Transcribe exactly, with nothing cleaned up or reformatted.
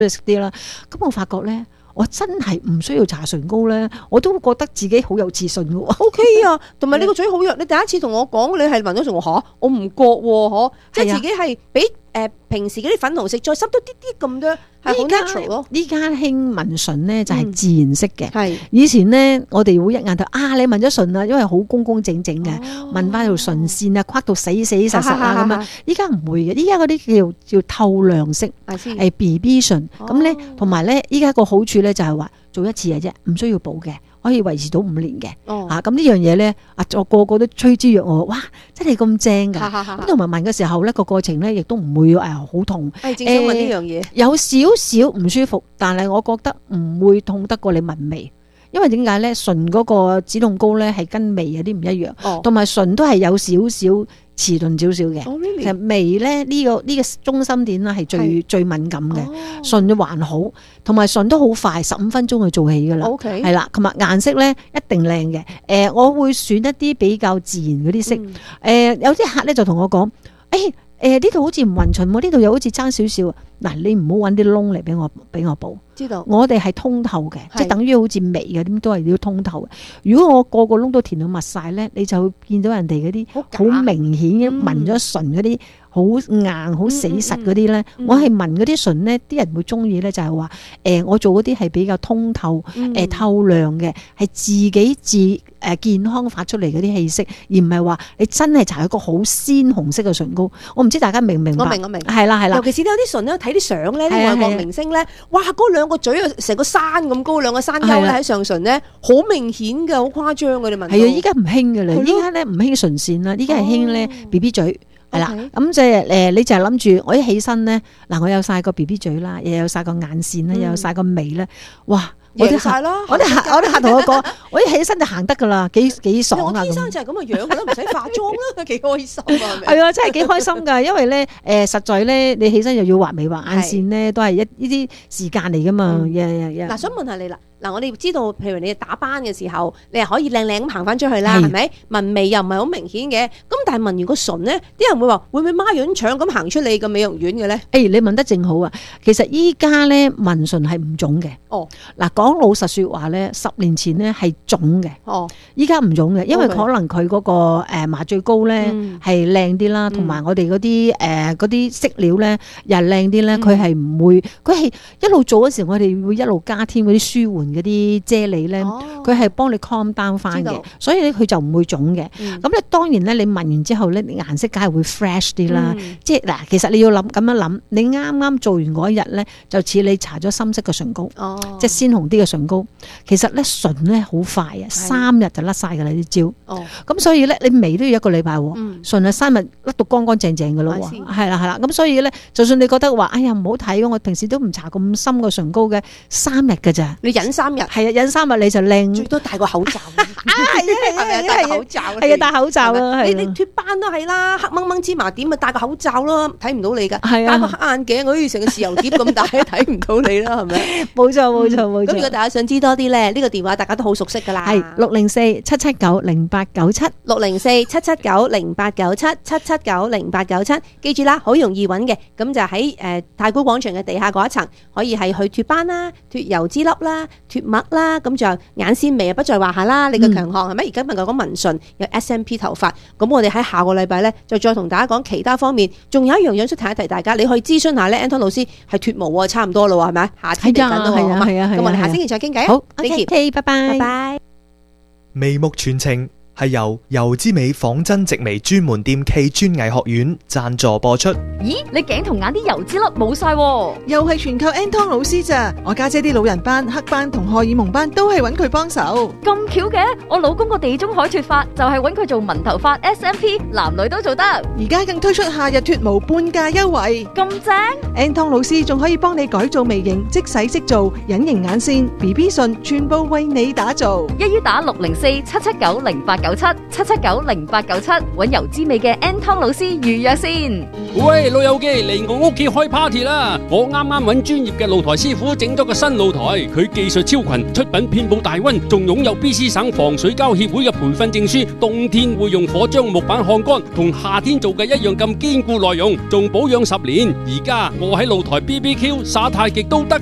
risk 啲啦。咁我發覺咧，我真係唔需要搽唇膏咧，我都覺得自己好有自信嘅喎。 O K 啊，同埋你個嘴好弱。你第一次同我講你係聞咗唇，我嚇我唔覺喎，嗬，即係自己係比誒平時嗰啲粉紅色再深多啲啲咁多，係好 natural 咯。 依家興聞唇咧就係自然色嘅。 係以前咧，我哋會一眼睇啊，你聞咗唇啦，因為好公公正正嘅，聞翻條唇線啊，框到死死實實啊咁啊。依家唔會嘅，依家嗰啲叫叫透亮色，係 B B 唇。咁咧，同埋咧，依家個好處咧就係話做一次嘅啫，唔需要補嘅。可以維持到五年嘅， 哦、 啊咁呢樣嘢咧，啊我個個都趨之若鶩，哇！真係咁正㗎，咁同埋聞嘅時候咧，個過程咧亦都唔會誒好痛。 誒，正想問呢樣嘢， 有少少唔舒服，但係我覺得唔會痛得過你聞味，因為點解咧？唇嗰個止痛膏咧係跟味有啲唔一樣，同埋唇都係有少少遲鈍少少嘅。 Oh, really? 其實味咧呢、這個呢、這個中心點啦係最最敏感嘅，唇就還好，同埋唇都好快，十五分鐘就做起噶啦。 OK， 係啦，同埋顏色咧一定靚嘅。誒、呃，我會選一啲比較自然嗰啲色。誒、嗯呃，有啲客咧就同我講，誒誒呢度好似唔勻循喎，呢度又好似爭少少。嗱，你唔好揾啲窿嚟俾我俾我補。 知道。我哋係通透嘅，即係等於好似眉嘅點都係要通透嘅。如果我個個窿都填到密晒咧，你就會見到人哋嗰啲好明顯嘅紋咗唇嗰啲好硬好死實嗰啲咧。嗯嗯、我係紋嗰啲唇咧，啲人會中意咧，就係話誒，我做嗰啲係比較通透誒、嗯呃、透亮嘅，係自己自誒、呃、健康發出嚟嗰啲氣息，而唔係話你真係搽一個好鮮紅色嘅唇膏。我唔知大家明唔明白？ 我明我明。 係啦係啦， 尤其是有啲唇咧，睇啲相咧，啲外國明星咧，哇，嗰兩個嘴啊，成個山咁高，兩個山丘咧喺上唇咧，好明顯嘅，好誇張嘅，你聞到。係啊，依家唔興嘅啦，依家咧唔興唇線啦，依家係興咧 B B 嘴。係啦，咁即係誒，你就係諗住我一起身咧，嗱，我有晒個 B B 嘴啦，又有晒個眼線啦，又有晒個眉咧，哇！我啲客，我啲客，我啲客同我講，我一起身就行得噶啦，幾幾爽啊！我天生就係咁嘅樣噶啦，唔使化妝啦，幾開心啊！係啊，真係幾開心噶，因為咧誒，實在咧，你起身又要畫眉畫眼線咧，都係一呢啲時間嚟噶嘛，嗱，想問下你啦。嗱，我哋知道，譬如你打斑嘅時候，你係可以靚靚咁行翻出去啦，係咪？紋眉又唔係好明顯嘅，咁但係紋完個唇咧，啲人會話會唔會孖潤腸咁行出你個美容院嘅咧？誒、欸，你問得正好啊！其實依家咧紋唇係唔腫嘅。哦，嗱，講老實説話咧，十年前咧係腫嘅。哦，依家唔腫嘅，因為可能佢嗰個誒麻醉膏咧係靚啲啦，同埋我哋嗰啲誒嗰啲色料咧又係靚啲咧，佢係唔會，佢係一路做嗰時，我哋會一路加添嗰啲舒緩嗰啲啫喱咧，佢係幫你 calm down 翻嘅，所以咧佢就唔會腫嘅。咁咧當然咧，你聞完之後咧，你顏色梗係會 fresh 啲啦。即係嗱，其實你要諗咁樣諗，你啱啱做完嗰一日咧，就似你搽咗深色嘅唇膏，即係鮮紅啲嘅唇膏。其實咧唇咧好快啊，三日就甩晒㗎啦啲焦。咁所以咧，你眉都要一個禮拜喎，唇啊三日甩到乾乾淨淨㗎咯喎。係啦係啦，咁所以咧，就算你覺得話，哎呀唔好睇，我平時都唔搽咁深個唇膏嘅，三日㗎咋？你忍三日，係啊，忍三日你就靚，最多戴個口罩啊，係啊係啊，戴口罩，係啊戴口罩啦，你你脫斑都係啦，黑掹掹芝麻點咪戴個口罩咯，睇唔到你噶，戴個黑眼鏡，好似成個豉油碟咁大，睇唔到你啦，係咪？冇錯冇錯冇錯。咁如果大家想知多啲咧，呢個電話大家都好熟悉噶啦，係六零四七七九零八九七，六零四七七九零八九七，七七九零八九七，記住啦，好容易揾嘅，咁就喺誒太古廣場嘅地下嗰一層，可以係去脫斑啦、脫油脂粒啦、脫墨啦，咁就眼線眉啊不在話下啦。你嘅強項係咪？而家問我講紋唇有 S M P 頭髮，咁我哋喺下個禮拜咧就再同大家講其他方面。仲有一樣樣想提一提大家，你可以諮詢下咧 Anton 老師係脫毛喎，差唔多咯，係咪？下次嚟緊咯，係嘛？咁我哋下星期再傾偈。好 ，OK，拜拜，拜拜。 眉目傳情係由油之美仿真植眉專門店暨專藝學院贊助播出。 咦，你頸同眼啲油脂粒冇晒， 又係全靠 Anton 老師咋？我家姐啲老人斑、黑斑同荷爾蒙斑都係揾佢幫手。 咁巧嘅，我老公個地中海脫髮就係揾佢做紋頭髮 S M P， 男女都做得。 而家更推出夏日脫毛半價優惠， 咁正 ！Anton 老師仲可以幫你改造眉形，即洗即做，隱形眼線、B B 唇，全部為你打造。 一於打六零四七七九零八九七七七九零八九七，揾油之美嘅 N 湯老師預約先。 喂，老友記嚟我屋企開 party 啦！我啱啱揾專業嘅露台師傅整咗個新露台，佢技術超群，出品遍佈大溫，仲擁有 B C 省防水膠協會嘅培訓證書，冬天會用火將木板烘乾，同夏天做嘅一樣咁堅固耐用，仲保養十年。而家我喺露台 B B Q 耍太極都得。